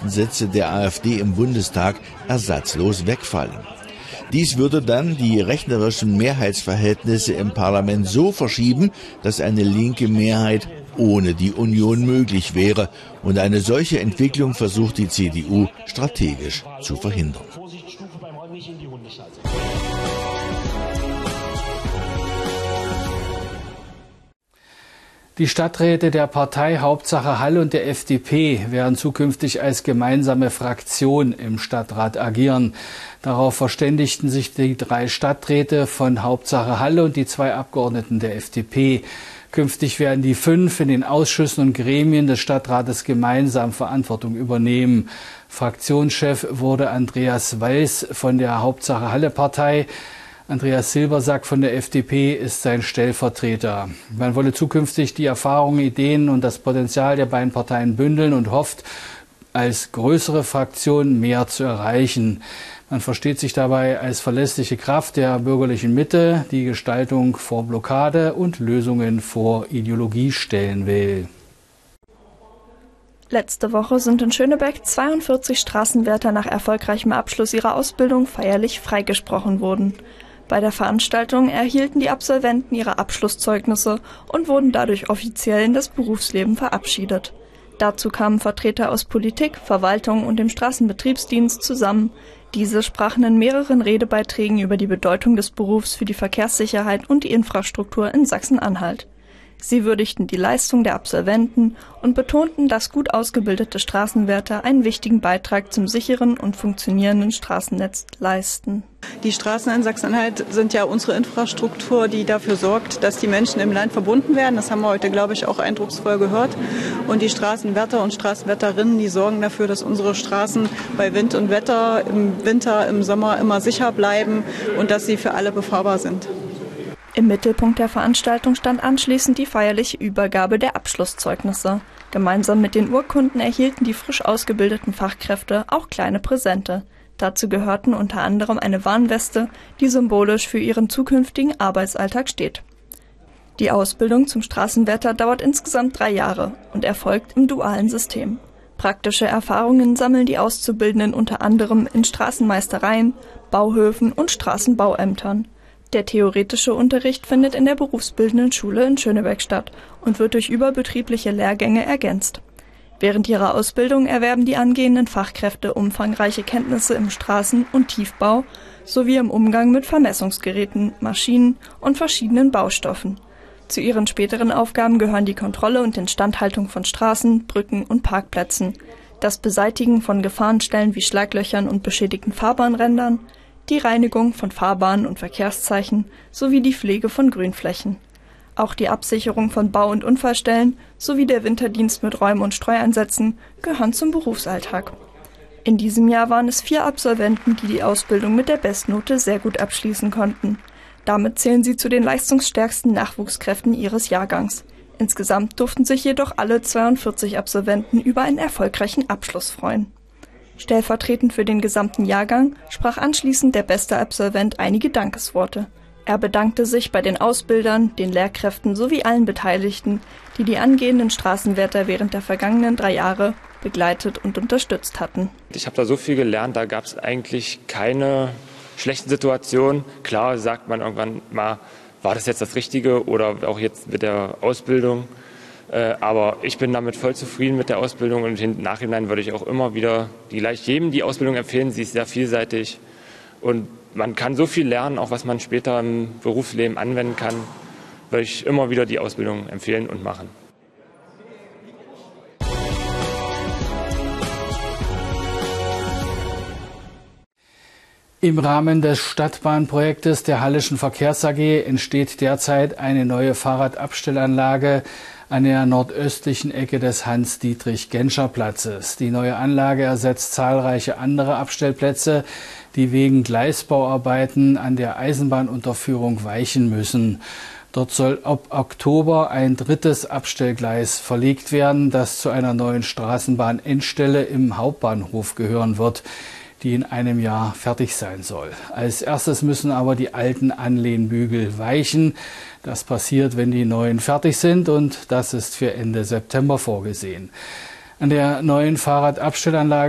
meisten Sitze der AfD im Bundestag ersatzlos wegfallen. Dies würde dann die rechnerischen Mehrheitsverhältnisse im Parlament so verschieben, dass eine linke Mehrheit ohne die Union möglich wäre. Und eine solche Entwicklung versucht die CDU strategisch zu verhindern. Die Stadträte der Partei Hauptsache Halle und der FDP werden zukünftig als gemeinsame Fraktion im Stadtrat agieren. Darauf verständigten sich die 3 Stadträte von Hauptsache Halle und die 2 Abgeordneten der FDP. Künftig werden die 5 in den Ausschüssen und Gremien des Stadtrates gemeinsam Verantwortung übernehmen. Fraktionschef wurde Andreas Weiß von der Hauptsache Halle Partei. Andreas Silbersack von der FDP ist sein Stellvertreter. Man wolle zukünftig die Erfahrungen, Ideen und das Potenzial der beiden Parteien bündeln und hofft, als größere Fraktion mehr zu erreichen. Man versteht sich dabei als verlässliche Kraft der bürgerlichen Mitte, die Gestaltung vor Blockade und Lösungen vor Ideologie stellen will. Letzte Woche sind in Schönebeck 42 Straßenwärter nach erfolgreichem Abschluss ihrer Ausbildung feierlich freigesprochen worden. Bei der Veranstaltung erhielten die Absolventen ihre Abschlusszeugnisse und wurden dadurch offiziell in das Berufsleben verabschiedet. Dazu kamen Vertreter aus Politik, Verwaltung und dem Straßenbetriebsdienst zusammen. Diese sprachen in mehreren Redebeiträgen über die Bedeutung des Berufs für die Verkehrssicherheit und die Infrastruktur in Sachsen-Anhalt. Sie würdigten die Leistung der Absolventen und betonten, dass gut ausgebildete Straßenwärter einen wichtigen Beitrag zum sicheren und funktionierenden Straßennetz leisten. Die Straßen in Sachsen-Anhalt sind ja unsere Infrastruktur, die dafür sorgt, dass die Menschen im Land verbunden werden. Das haben wir heute, glaube ich, auch eindrucksvoll gehört. Und die Straßenwärter und Straßenwärterinnen, die sorgen dafür, dass unsere Straßen bei Wind und Wetter im Winter, im Sommer immer sicher bleiben und dass sie für alle befahrbar sind. Im Mittelpunkt der Veranstaltung stand anschließend die feierliche Übergabe der Abschlusszeugnisse. Gemeinsam mit den Urkunden erhielten die frisch ausgebildeten Fachkräfte auch kleine Präsente. Dazu gehörten unter anderem eine Warnweste, die symbolisch für ihren zukünftigen Arbeitsalltag steht. Die Ausbildung zum Straßenwärter dauert insgesamt 3 Jahre und erfolgt im dualen System. Praktische Erfahrungen sammeln die Auszubildenden unter anderem in Straßenmeistereien, Bauhöfen und Straßenbauämtern. Der theoretische Unterricht findet in der berufsbildenden Schule in Schönebeck statt und wird durch überbetriebliche Lehrgänge ergänzt. Während ihrer Ausbildung erwerben die angehenden Fachkräfte umfangreiche Kenntnisse im Straßen- und Tiefbau sowie im Umgang mit Vermessungsgeräten, Maschinen und verschiedenen Baustoffen. Zu ihren späteren Aufgaben gehören die Kontrolle und Instandhaltung von Straßen, Brücken und Parkplätzen, das Beseitigen von Gefahrenstellen wie Schlaglöchern und beschädigten Fahrbahnrändern, die Reinigung von Fahrbahnen und Verkehrszeichen sowie die Pflege von Grünflächen. Auch die Absicherung von Bau- und Unfallstellen sowie der Winterdienst mit Räum- und Streueinsätzen gehören zum Berufsalltag. In diesem Jahr waren es 4 Absolventen, die die Ausbildung mit der Bestnote sehr gut abschließen konnten. Damit zählen sie zu den leistungsstärksten Nachwuchskräften ihres Jahrgangs. Insgesamt durften sich jedoch alle 42 Absolventen über einen erfolgreichen Abschluss freuen. Stellvertretend für den gesamten Jahrgang sprach anschließend der beste Absolvent einige Dankesworte. Er bedankte sich bei den Ausbildern, den Lehrkräften sowie allen Beteiligten, die die angehenden Straßenwärter während der vergangenen 3 Jahre begleitet und unterstützt hatten. Ich habe da so viel gelernt, da gab es eigentlich keine schlechten Situationen. Klar sagt man irgendwann mal, war das jetzt das Richtige oder auch jetzt mit der Ausbildung. Aber ich bin damit voll zufrieden mit der Ausbildung und im Nachhinein würde ich auch immer wieder jedem die Ausbildung empfehlen. Sie ist sehr vielseitig und man kann so viel lernen, auch was man später im Berufsleben anwenden kann, würde ich immer wieder die Ausbildung empfehlen und machen. Im Rahmen des Stadtbahnprojektes der Hallischen Verkehrs AG entsteht derzeit eine neue Fahrradabstellanlage an der nordöstlichen Ecke des Hans-Dietrich-Genscher-Platzes. Die neue Anlage ersetzt zahlreiche andere Abstellplätze, die wegen Gleisbauarbeiten an der Eisenbahnunterführung weichen müssen. Dort soll ab Oktober ein 3. Abstellgleis verlegt werden, das zu einer neuen Straßenbahn-Endstelle im Hauptbahnhof gehören wird, die in einem Jahr fertig sein soll. Als erstes müssen aber die alten Anlehnbügel weichen. Das passiert, wenn die neuen fertig sind und das ist für Ende September vorgesehen. An der neuen Fahrradabstellanlage